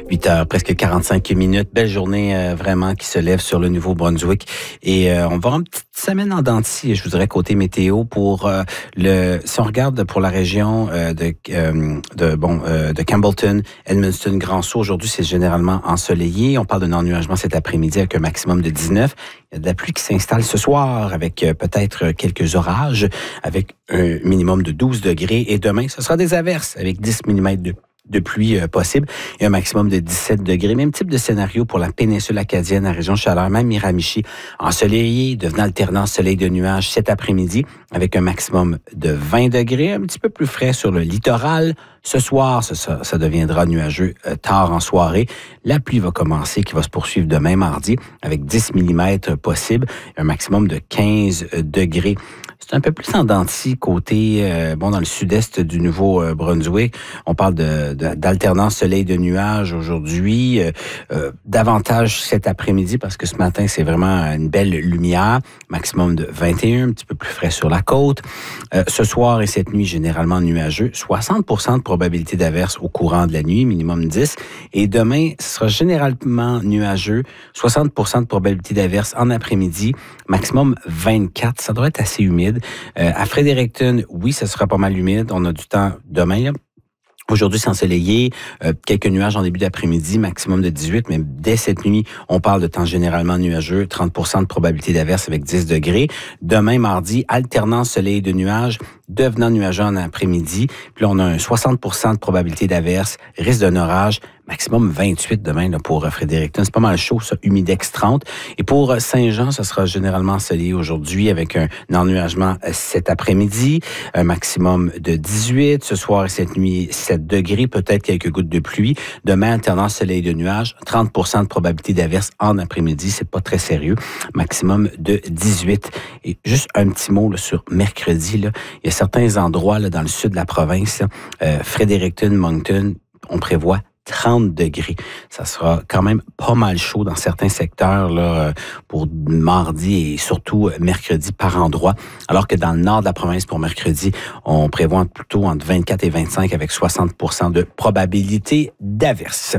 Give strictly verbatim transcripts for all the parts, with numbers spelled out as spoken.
huit heures, presque quarante-cinq minutes. Belle journée euh, vraiment qui se lève sur le Nouveau-Brunswick. Et euh, on va avoir une petite semaine en dents de scie, je vous dirais, côté météo pour euh, le... Si on regarde pour la région euh, de, euh, de, bon, euh, de Campbellton, Edmundston, Grand-Sault, aujourd'hui, c'est généralement ensoleillé. On parle d'un ennuagement cet après-midi avec un maximum de dix-neuf. Il y a de la pluie qui s'installe ce soir avec euh, peut-être quelques orages, avec un minimum de douze degrés. Et demain, ce sera des averses avec dix millimètres de de pluie euh, possible et un maximum de dix-sept degrés. Même type de scénario pour la péninsule acadienne, la région Chaleur, même Miramichi, ensoleillé, devenant alternant soleil de nuages cet après-midi avec un maximum de vingt degrés, un petit peu plus frais sur le littoral. Ce soir, ça, ça, ça deviendra nuageux euh, tard en soirée. La pluie va commencer, qui va se poursuivre demain mardi avec dix millimètres possible, un maximum de quinze degrés. C'est un peu plus en dents de scie côté, euh, bon, dans le sud-est du Nouveau-Brunswick. On parle de, de, d'alternance soleil de nuages aujourd'hui, euh, euh, davantage cet après-midi parce que ce matin, c'est vraiment une belle lumière. Maximum de vingt et un, un petit peu plus frais sur la côte. Euh, ce soir et cette nuit, généralement nuageux. soixante pour cent de probabilité d'averse au courant de la nuit, minimum dix. Et demain, ce sera généralement nuageux. soixante pour cent de probabilité d'averse en après-midi, maximum vingt-quatre. Ça doit être assez humide. Euh, à Fredericton, oui, ça sera pas mal humide. On a du temps demain, là. Aujourd'hui, c'est ensoleillé, euh, quelques nuages en début d'après-midi, maximum de dix-huit, mais dès cette nuit, on parle de temps généralement nuageux, trente pour cent de probabilité d'averse avec dix degrés. Demain, mardi, alternance soleil de nuages, devenant nuageux en après-midi. Puis là, on a un soixante pour cent de probabilité d'averse, risque d'un orage, maximum vingt-huit demain là, pour Fredericton. C'est pas mal chaud, ça, humidex trente. Et pour Saint-Jean, ça sera généralement ensoleillé aujourd'hui avec un, un ennuagement cet après-midi, un maximum de dix-huit. Ce soir et cette nuit, sept degrés, peut-être quelques gouttes de pluie. Demain, alternance soleil de nuages, trente pour cent de probabilité d'averse en après-midi. C'est pas très sérieux. Maximum de dix-huit. Et juste un petit mot là, sur mercredi. Là. Il y a certains endroits là, dans le sud de la province, là, euh, Fredericton, Moncton, on prévoit trente degrés. Ça sera quand même pas mal chaud dans certains secteurs là, pour mardi et surtout mercredi par endroit. Alors que dans le nord de la province pour mercredi, on prévoit plutôt entre vingt-quatre et vingt-cinq avec soixante pour cent de probabilité d'averse.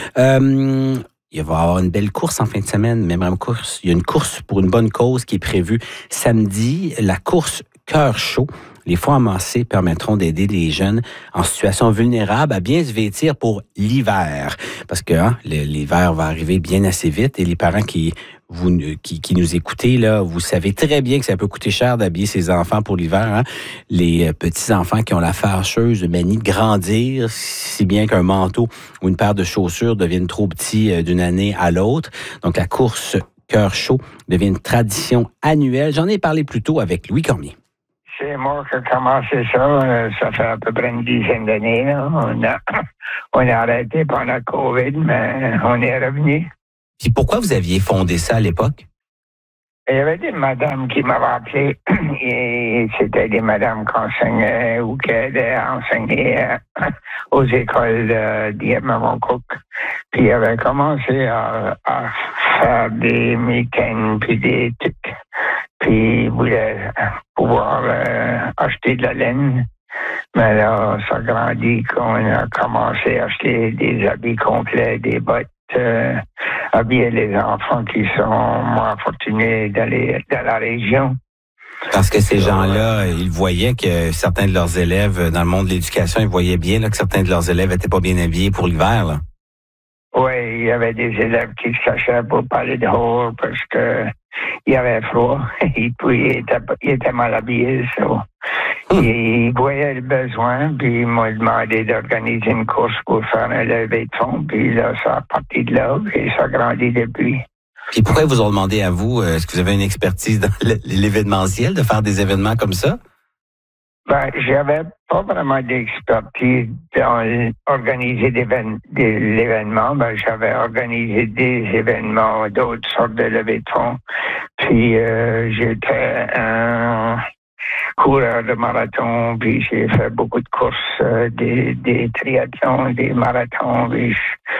Euh, Il va y avoir une belle course en fin de semaine, même une course. Il y a une course pour une bonne cause qui est prévue samedi, la course Cœur chaud. Les fonds amassés permettront d'aider les jeunes en situation vulnérable à bien se vêtir pour l'hiver. Parce que hein, l'hiver va arriver bien assez vite et les parents qui vous qui, qui nous écoutez, là, vous savez très bien que ça peut coûter cher d'habiller ses enfants pour l'hiver. Hein? Les petits-enfants qui ont la fâcheuse manie de grandir, si bien qu'un manteau ou une paire de chaussures deviennent trop petits d'une année à l'autre. Donc, la course Cœur chaud devient une tradition annuelle. J'en ai parlé plus tôt avec Louis Cormier. C'est moi qui ai commencé ça. Ça fait à peu près une dizaine d'années. Là. On a, on a arrêté pendant la COVID, mais on est revenu. Puis pourquoi vous aviez fondé ça à l'époque? Il y avait des madames qui m'avaient appelé. Et c'était des madames qui enseignaient ou qui aidaient à enseigner aux écoles d'Iémamokouk. Puis ils avaient commencé à, à faire des meetings puis des trucs. Puis ils voulaient pouvoir euh, acheter de la laine. Mais là, ça grandit qu'on a commencé à acheter des habits complets, des bottes, euh, habiller les enfants qui sont moins fortunés d'aller dans la région. Parce que ces gens-là, ils voyaient que certains de leurs élèves, dans le monde de l'éducation, ils voyaient bien là, que certains de leurs élèves étaient pas bien habillés pour l'hiver. Là. Oui, il y avait des élèves qui se cachaient pour parler dehors parce que il y avait froid. Et puis, il était, il était mal habillé. So. Hum. Il voyait le besoin, puis il m'a demandé d'organiser une course pour faire un levée de fonds. Puis là, ça a parti de là, et ça a grandi depuis. Puis pourquoi ils vous ont demandé à vous, est-ce que vous avez une expertise dans l'événementiel, de faire des événements comme ça? Ben, j'avais pas vraiment d'expertise dans organiser des, des l'événement. Ben, j'avais organisé des événements, d'autres sortes de levées de fonds. Puis euh, j'étais un coureur de marathon, puis j'ai fait beaucoup de courses, euh, des, des triathlons, des marathons. Puis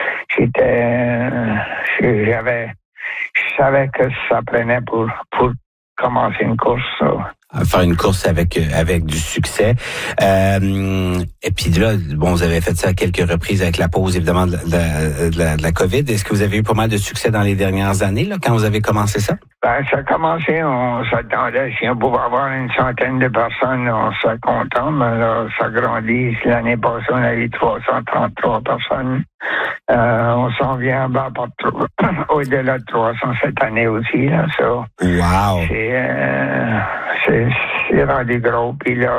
j'étais, euh, j'avais, je savais que ça prenait pour pour commencer une course. Ça. faire une course avec avec du succès. Euh, et puis là, bon, vous avez fait ça à quelques reprises avec la pause, évidemment, de la, de la, de la COVID. Est-ce que vous avez eu pas mal de succès dans les dernières années, là, quand vous avez commencé ça? Ben, ça a commencé, on s'attendait, si on pouvait avoir une centaine de personnes, on serait content, mais là, ça grandit. L'année passée, on a eu trois cent trente-trois personnes. Euh, on s'en vient ben, partout, au-delà de trois cents cette année aussi, là, ça. Wow! C'est, euh, c'est, c'est rendu gros, puis là,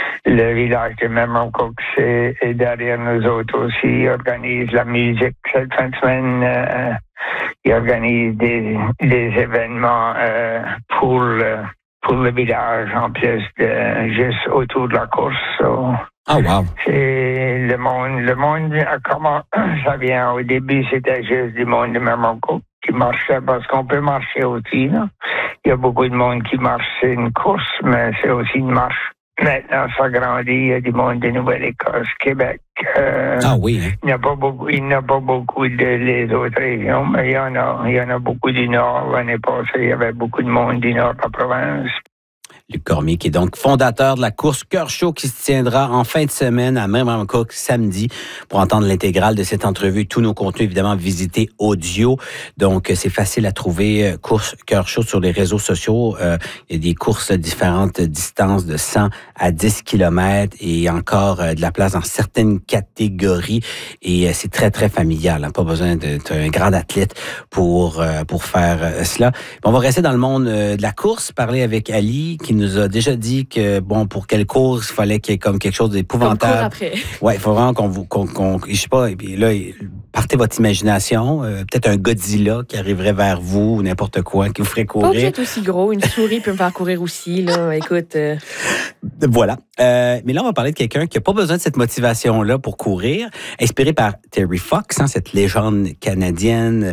le village de Memramcook, c'est est derrière nous autres aussi. Il organise la musique cette fin de semaine. Euh, il organise des, des événements euh, pour, le, pour le village, en plus de juste autour de la course. So, ah, wow! C'est le monde, le monde, comment ça vient? Au début, c'était juste du monde de Memramcook qui marchait, parce qu'on peut marcher aussi, là. Il y a beaucoup de monde qui marche. C'est une course, mais c'est aussi une marche. Maintenant, ça grandit. Il y a du monde de Nouvelle-Écosse, Québec. Euh, ah oui. Hein? Il n'y a pas beaucoup, il n'y a pas beaucoup de les autres régions, mais il y en a. Il y en a beaucoup du Nord. L'année passée, il y avait beaucoup de monde du Nord de la province. Luc Cormier, qui est donc fondateur de la course Cœur Chaud qui se tiendra en fin de semaine à Memramcook samedi. Pour entendre l'intégrale de cette entrevue, tous nos contenus, évidemment, visitez audio. Donc, c'est facile à trouver. Course Cœur Chaud sur les réseaux sociaux. Euh, il y a des courses à différentes distances de cent à dix kilomètres et encore euh, de la place dans certaines catégories. Et euh, c'est très, très familial. Hein. Pas besoin d'être un grand athlète pour, euh, pour faire euh, cela. On va rester dans le monde euh, de la course, parler avec Ali, qui nous a déjà dit que, bon, pour quelle course, il fallait qu'il y ait comme quelque chose d'épouvantable. Après. Ouais, il faut vraiment qu'on vous, qu'on, qu'on, je sais pas, et puis là, partez votre imagination, euh, peut-être un Godzilla qui arriverait vers vous, ou n'importe quoi, qui vous ferait courir. Pas obligé d'être aussi gros, une souris peut me faire courir aussi, là, écoute. Euh... Voilà. Euh, mais là, on va parler de quelqu'un qui n'a pas besoin de cette motivation-là pour courir, inspiré par Terry Fox, hein, cette légende canadienne,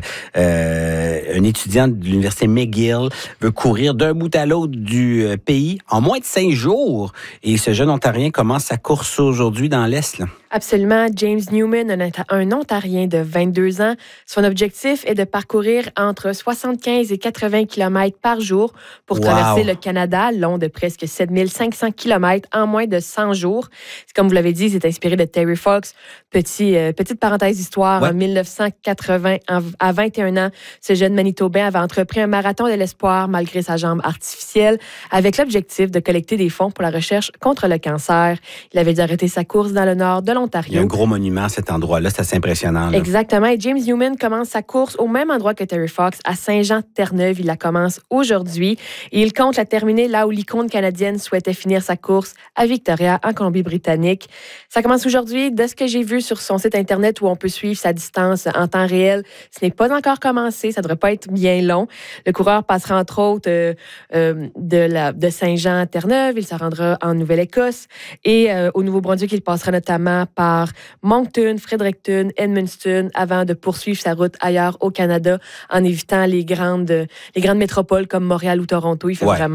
euh, un étudiant de l'université McGill, veut courir d'un bout à l'autre du pays en moins de cinq jours. Et ce jeune Ontarien commence sa course aujourd'hui dans l'Est, là. Absolument. James Newman, un Ontarien de vingt-deux ans, son objectif est de parcourir entre soixante-quinze et quatre-vingts kilomètres par jour pour wow. traverser le Canada, long de presque sept mille cinq cents kilomètres en moins de cent jours. Comme vous l'avez dit, c'est inspiré de Terry Fox. Petit, euh, petite parenthèse d'histoire, ouais. En dix-neuf cent quatre-vingts, à vingt et un ans, ce jeune Manitobain avait entrepris un marathon de l'espoir malgré sa jambe artificielle avec l'objectif de collecter des fonds pour la recherche contre le cancer. Il avait dû arrêter sa course dans le nord de l'Ontario. Il y a un gros monument à cet endroit-là, c'est assez impressionnant. Là. Exactement. Et James Newman commence sa course au même endroit que Terry Fox, à Saint-Jean-Terre-Neuve. Il la commence aujourd'hui et il compte la terminer là où l'icône canadienne souhaitait finir sa course à Victoria, en Colombie-Britannique. Ça commence aujourd'hui. De ce que j'ai vu sur son site Internet où on peut suivre sa distance en temps réel, ce n'est pas encore commencé. Ça ne devrait pas être bien long. Le coureur passera entre autres euh, euh, de, la, de Saint-Jean-Terre-Neuve. Il se rendra en Nouvelle-Écosse et euh, au Nouveau-Brunswick, il passera notamment par Moncton, Fredericton, Edmundston, avant de poursuivre sa route ailleurs au Canada en évitant les grandes, les grandes métropoles comme Montréal ou Toronto. Il fait ouais. vraiment